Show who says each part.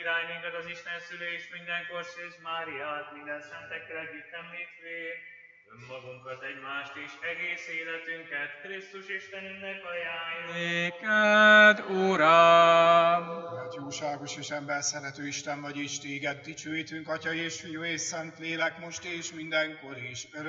Speaker 1: Király minket az Isten szülés mindenkor Szűz Máriát, minden szentekkel együtt említvén, önmagunkat, egymást és egész életünket Krisztus Istenünknek ajánljuk.
Speaker 2: Néked, Uram!
Speaker 3: Mert jóságos és ember szerető Isten vagy, és téged dicsőítünk, Atya és Fiú és Szent Lélek, most és mindenkor is,